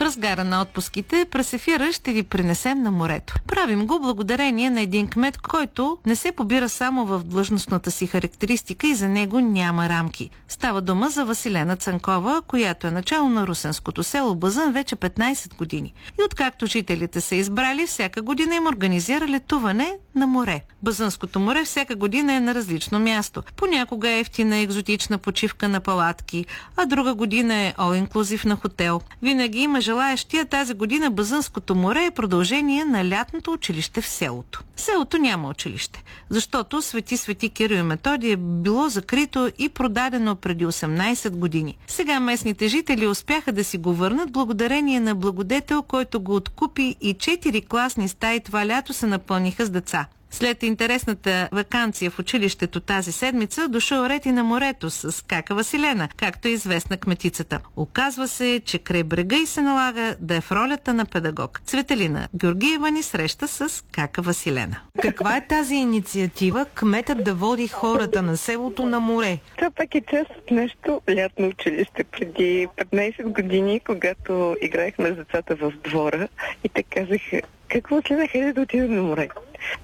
разгара на отпуските през ефира ще ви пренесем на морето. Правим го благодарение на един кмет, който не се побира само в длъжностната си характеристика и за него няма рамки. Става дума за Василена Цанкова, която е начало на русенското село Бъзън вече 15 години. И откакто жителите са избрали, всяка година им организира летуване на море. Бъзънското море всяка година е на различно място. Понякога е ефтина екзотична почивка на палатки, а друга година е all-inclusive на хотел. Винаги има желаещия. Тази година Бъзънското море е продължение на лятното училище в селото. Селото няма училище, защото Свети Кирил и Методий е било закрито и продадено преди 18 години. Сега местните жители успяха да си го върнат благодарение на благодетел, който го откупи, и 4 класни стаи това лято се напълниха с деца. След интересната ваканция в училището тази седмица дошъл ред и на морето с Кака Василена, както е известна кметицата. Оказва се, че край брега й се налага да е в ролята на педагог. Цветелина Георгиева ни среща с Кака Василена. Каква е тази инициатива кметът да води хората на селото на море? Това пак е част от нещо лятно училище преди 15 години, когато играехме с децата в двора и те казаха: какво Василена, хайде да отидем на море.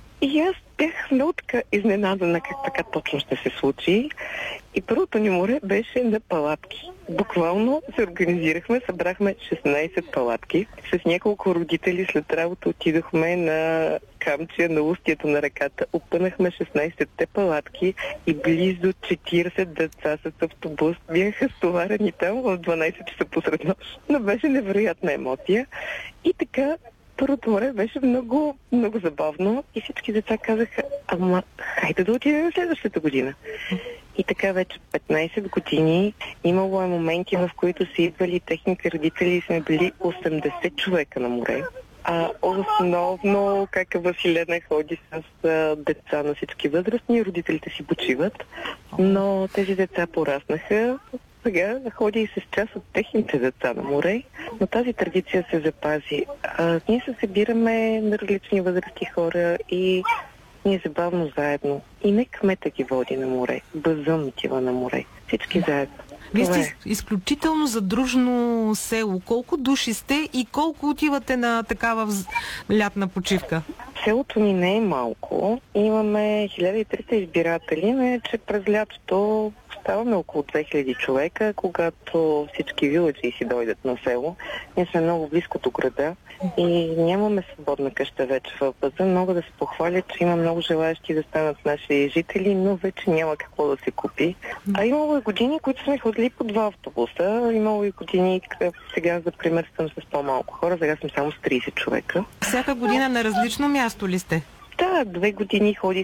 И аз бях много така изненадана как така точно ще се случи. И първото ни море беше на палатки. Буквално се организирахме, събрахме 16 палатки. С няколко родители след работа отидохме на Камчия, на устието на реката. Опънахме 16-те палатки и близо 40 деца с автобус бяха стоварени там в 12 часа посред нощ. Но беше невероятна емоция. И така, първото море беше много, много забавно и всички деца казаха: ама хайде да отидем следващата година. И така вече 15 години имало е моменти, в които са идвали техните родители и сме били 80 човека на море. А основно Кака Василена ходи с деца на всички възрастни, родителите си почиват, но тези деца пораснаха. Сега ходи и с част от техните деца на море, но тази традиция се запази. Ние се събираме на различни възрасти хора и ние забавно заедно. И не кмета ги води на море, Бъзън отива на море. Всички заедно. Вие сте изключително задружно село. Колко души сте и колко отивате на такава лятна почивка? Селото ни не е малко. Имаме 1300 избиратели, но че през лятото ставаме около 2000 човека, когато всички вилъджи си дойдат на село. Ние сме много близко до града и нямаме свободна къща вече в Бъзън. Мога да се похваля, че има много желаящи да станат наши жители, но вече няма какво да се купи. А имало и години, които сме ходили по 2 автобуса. Имало и години, сега за пример съм с по-малко хора, сега съм само с 30 човека. Всяка година на различно място ли сте? Да, 2 години ходих